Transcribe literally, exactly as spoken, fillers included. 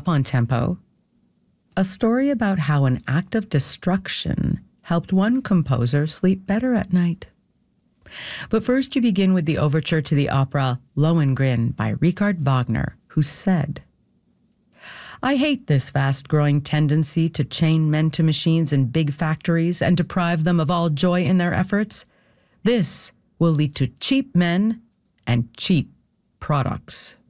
up on tempo. A story about how an act of destruction helped one composer sleep better at night. But first you begin with the overture to the opera Lohengrin by Richard Wagner, who said, "I hate this fast-growing tendency to chain men to machines in big factories and deprive them of all joy in their efforts. This will lead to cheap men and cheap products."